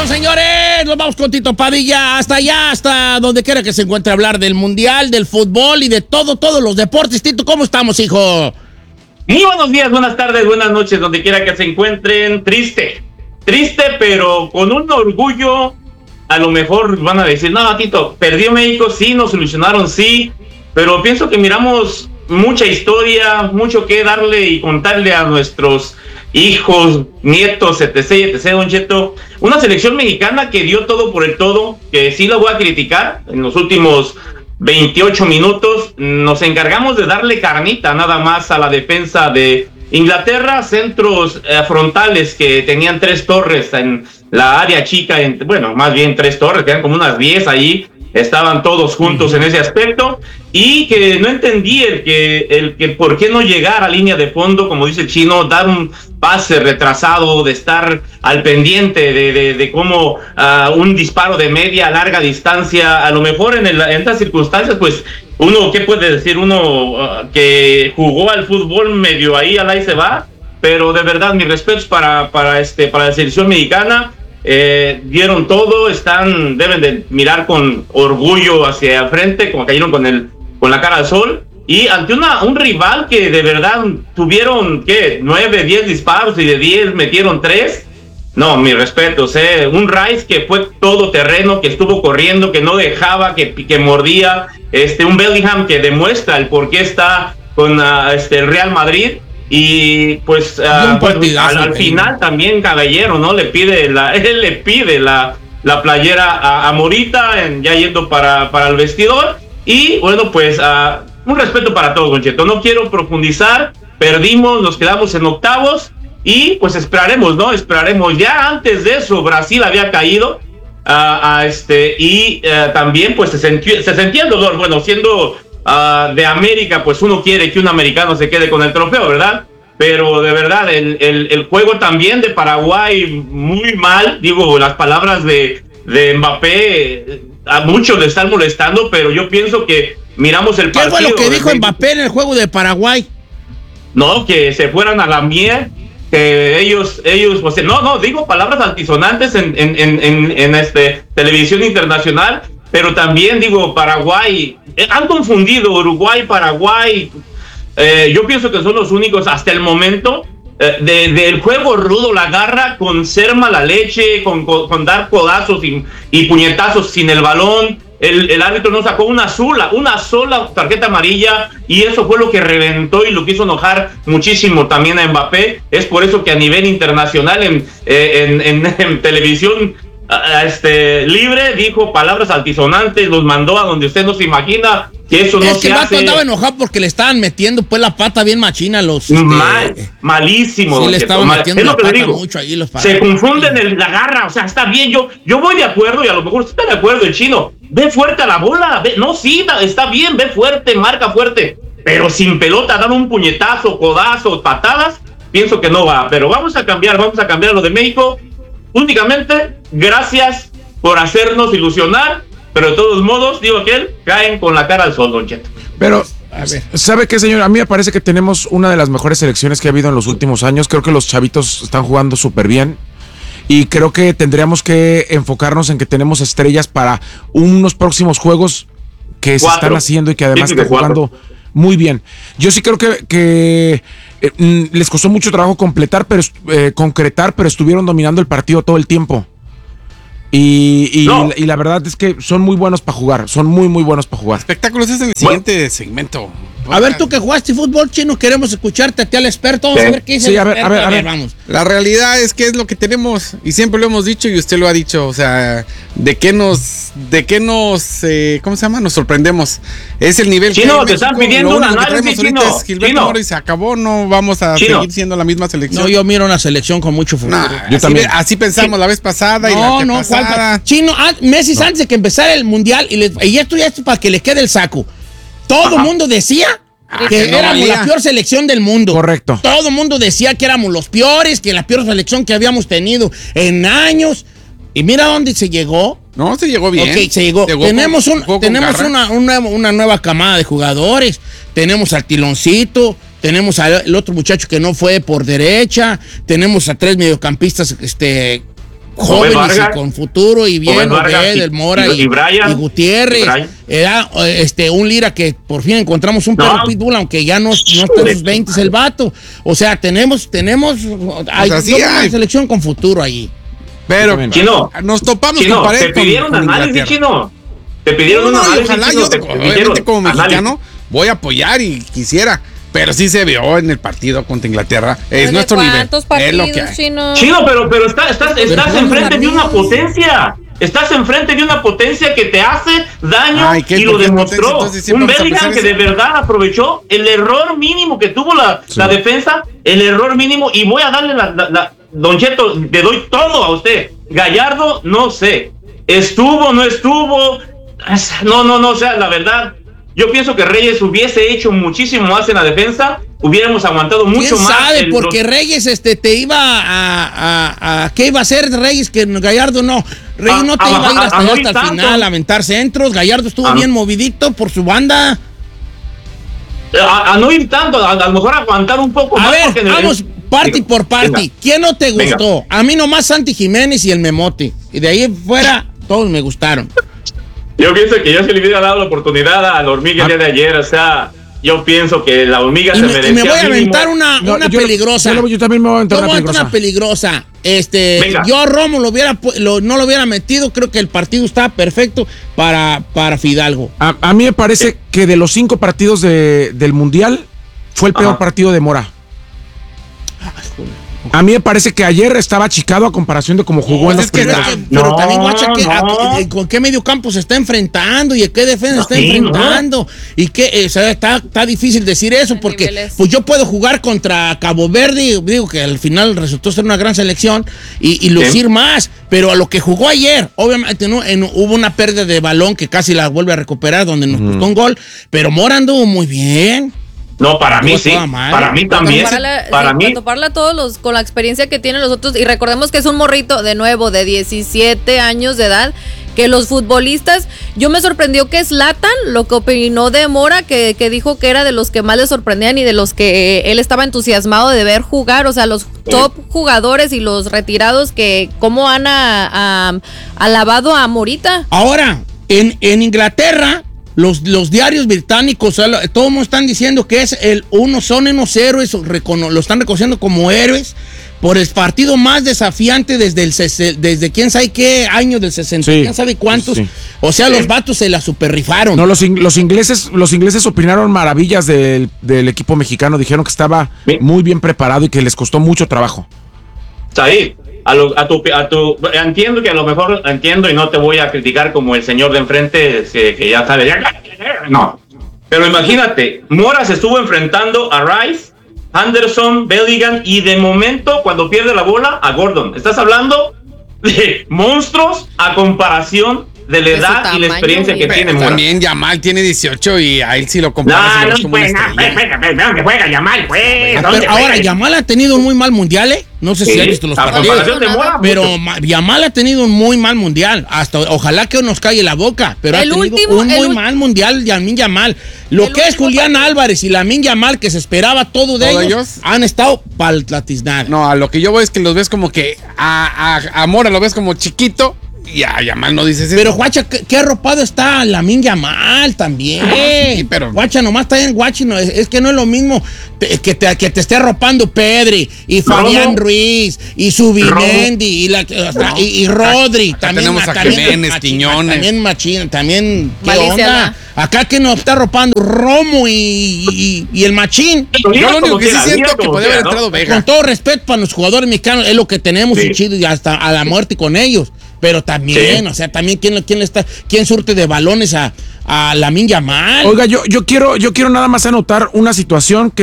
información, señores. Nos vamos con Tito Padilla hasta allá, hasta donde quiera que se encuentre, a hablar del mundial, del fútbol y de todos los deportes. Tito, ¿cómo estamos, hijo? Muy buenos días, buenas tardes, buenas noches, donde quiera que se encuentren. Triste, pero con un orgullo. A lo mejor van a decir, no, Tito, perdió México, sí, nos solucionaron, sí, pero pienso que miramos mucha historia, mucho que darle y contarle a nuestros hijos, nietos, etc, Don Cheto. Una selección mexicana que dio todo por el todo, que sí la voy a criticar. En los últimos 28 minutos nos encargamos de darle carnita nada más a la defensa de Inglaterra, centros frontales que tenían 3 torres en la área chica, más bien 3 torres, que eran como unas 10 ahí, estaban todos juntos en ese aspecto, y que no entendí el que por qué no llegar a línea de fondo, como dice el Chino, dar un pase retrasado, de estar al pendiente de cómo un disparo de media, larga distancia, a lo mejor en estas circunstancias, pues uno, ¿qué puede decir? Uno que jugó al fútbol medio ahí, al ahí se va, pero de verdad, mis respetos para la selección mexicana. Dieron todo, deben de mirar con orgullo hacia frente, como cayeron con la cara al sol, y ante un rival que de verdad tuvieron 9, 10 disparos y de 10 metieron 3. No, mis respetos, un Rice que fue todo terreno, que estuvo corriendo, que no dejaba, que mordía, un Bellingham que demuestra el por qué está con el Real Madrid. Y pues al final también Caballero, ¿no? Él le pide la playera a Morita, ya yendo para el vestidor. Y bueno, pues un respeto para todos, Don Cheto. No quiero profundizar, perdimos, nos quedamos en octavos y pues esperaremos, ¿no? Ya antes de eso Brasil había caído también pues se sentía el dolor. Bueno, siendo de América, pues uno quiere que un americano se quede con el trofeo, ¿verdad? Pero de verdad, el juego también de Paraguay, muy mal. Digo, las palabras de Mbappé a muchos le están molestando, pero yo pienso que miramos el partido. ¿Qué fue lo que dijo Mbappé en el juego de Paraguay? No, que se fueran a la miel, que ellos, pues, digo palabras altisonantes en televisión internacional, pero también digo Paraguay, han confundido Uruguay, Paraguay. Yo pienso que son los únicos hasta el momento del juego rudo, la garra, con ser mala leche, con dar codazos y puñetazos sin el balón. El árbitro no sacó una sola tarjeta amarilla, y eso fue lo que reventó y lo que hizo enojar muchísimo también a Mbappé. Es por eso que a nivel internacional en televisión libre dijo palabras altisonantes, los mandó a donde usted no se imagina. Que eso no se hace. Es que el vato andaba enojado porque le estaban metiendo pues la pata bien machina a los... malísimo. Sí, le estaban metiendo la pata mucho ahí los parados. Se confunden la garra, o sea, está bien, yo voy de acuerdo, y a lo mejor usted está de acuerdo, el Chino. Ve fuerte a la bola, está bien, ve fuerte, marca fuerte, pero sin pelota, dar un puñetazo, codazo, patadas, pienso que no va. Pero vamos a cambiar lo de México. Únicamente, gracias por hacernos ilusionar. Pero de todos modos, caen con la cara al sol, Don Cheto. Pero, ¿sabe qué, señor? A mí me parece que tenemos una de las mejores selecciones que ha habido en los últimos años. Creo que los chavitos están jugando súper bien. Y creo que tendríamos que enfocarnos en que tenemos estrellas para unos próximos juegos que se están haciendo y que además están jugando muy bien. Yo sí creo que les costó mucho trabajo concretar, pero estuvieron dominando el partido todo el tiempo. Y la verdad es que son muy buenos para jugar, son muy buenos para jugar. Espectáculos es en el siguiente segmento. A ver, tú que jugaste fútbol, Chino, queremos escucharte a ti, al experto. Vamos a ver qué dice el experto. A ver, vamos. La realidad es que es lo que tenemos, y siempre lo hemos dicho y usted lo ha dicho, o sea, ¿de qué nos ¿cómo se llama? Nos sorprendemos. Es el nivel Chino, que te están pidiendo un análisis, Chino. Es Gilberto Moro y se acabó, no vamos a seguir siendo la misma selección. No, yo miro una selección con mucho futuro. Yo también. Así pensamos la vez pasada y la pasada. Chino, meses antes de que empezara el mundial, y esto ya es para que le quede el saco. Todo el mundo decía que éramos la peor selección del mundo. Correcto. Todo el mundo decía que éramos los peores, que la peor selección que habíamos tenido en años. Y mira dónde se llegó. No, se llegó bien. Ok, se llegó. Tenemos una nueva camada de jugadores. Tenemos al Tiloncito. Tenemos al otro muchacho que no fue por derecha. Tenemos a 3 mediocampistas jóvenes y con futuro y bien, del Mora y Brian, y Gutiérrez. Era un Lira que por fin encontramos un perro pitbull, aunque ya no está en sus 20 el vato. O sea, tenemos una selección con futuro allí. Pero, Chino, nos topamos Chino, con pared. te pidieron análisis, Chino. Te pidieron un análisis. Ojalá yo, obviamente como mexicano, voy a apoyar y quisiera. Pero sí se vio en el partido contra Inglaterra. Es nuestro nivel. Es lo que hay. Chino, pero estás enfrente de una potencia. Estás enfrente de una potencia que te hace daño y lo demostró. Un Bellingham que de verdad aprovechó el error mínimo que tuvo la defensa, el error mínimo. Y voy a darle Don Cheto, le doy todo a usted. Gallardo, no sé. ¿Estuvo, no estuvo? No, o sea, la verdad. Yo pienso que Reyes hubiese hecho muchísimo más en la defensa, hubiéramos aguantado mucho más. ¿Quién sabe? Porque Reyes te iba a ¿qué iba a hacer Reyes que Gallardo no? Reyes no te iba a ir hasta el final a aventar centros. Gallardo estuvo bien movidito por su banda. A no ir tanto, a lo mejor aguantar un poco más. A ver, vamos party por party. Venga. ¿Quién no te gustó? Venga. A mí nomás Santi Jiménez y el Memote. Y de ahí fuera, todos me gustaron. Yo pienso que yo se le hubiera dado la oportunidad a la Hormiga el día de ayer, o sea, yo pienso que la Hormiga se merecía. Y me voy a aventar una peligrosa. Yo también me voy a aventar una peligrosa. Yo a Romo no lo hubiera metido, creo que el partido está perfecto para Fidalgo. A mí me parece que de los 5 partidos del Mundial fue el peor partido de Mora. A mí me parece que ayer estaba achicado a comparación de cómo jugó en los primeros. Pero también, guacha, ¿con qué mediocampo se está enfrentando? ¿Y a qué defensa está enfrentando? Y que está difícil decir eso, porque pues yo puedo jugar contra Cabo Verde, digo que al final resultó ser una gran selección, y lucir más, pero a lo que jugó ayer, obviamente hubo una pérdida de balón que casi la vuelve a recuperar, donde nos costó un gol, pero Mora anduvo muy bien. No, para mí sí, para mí también. Para mí. Toparla a todos con la experiencia que tienen los otros. Y recordemos que es un morrito, de nuevo, de 17 años de edad. Que los futbolistas, yo me sorprendió que Zlatan, lo que opinó de Mora, que dijo que era de los que más le sorprendían y de los que él estaba entusiasmado de ver jugar. O sea, los top jugadores y los retirados que cómo han alabado a Morita. Ahora, en Inglaterra, los diarios británicos, todos están diciendo que son unos héroes, lo están reconociendo como héroes por el partido más desafiante desde quién sabe qué año del 60, quién sabe cuántos. Sí. O sea, los vatos se la superrifaron. No, los ingleses opinaron maravillas del equipo mexicano, dijeron que estaba muy bien preparado y que les costó mucho trabajo. Said, entiendo que a lo mejor entiendo y no te voy a criticar como el señor de enfrente que ya sabe, no. Pero imagínate, Mora se estuvo enfrentando a Rice, Anderson, Bellingham y de momento cuando pierde la bola a Gordon. Estás hablando de monstruos a comparación de la edad y la experiencia que tiene Mora. También Yamal tiene 18 y a él sí lo comparas. No, pues, que juega Yamal, pues. Pero ahora, Yamal ha tenido un muy mal mundial, No sé si has visto los partidos. Pero Yamal ha tenido un muy mal mundial. Ojalá que nos calle la boca. Pero ha tenido un muy mal mundial Lamine Yamal. Lo que es Julián Álvarez y Lamine Yamal, que se esperaba todo de ellos, han estado palplatiznados. No, a lo que yo voy es que los ves como que a Mora lo ves como chiquito. Y a Yamal no dices eso. Pero, guacha, qué arropado está Lamine Yamal también. Sí, pero guacha, nomás está en guachi. No, es que no es lo mismo que te esté arropando Pedri y Fabián Ruiz y Subimendi y Rodri. También tenemos a Jiménez, Quiñones. También Machín, también. ¿Qué onda? Acá que nos está arropando Romo y el Machín. Yo lo único que sí siento que podría haber entrado Vega. Con todo respeto para los jugadores mexicanos, es lo que tenemos y chido y hasta a la muerte con ellos. Pero también, o sea, también quién surte de balones a Lamine Yamal. Oiga, yo quiero nada más anotar una situación que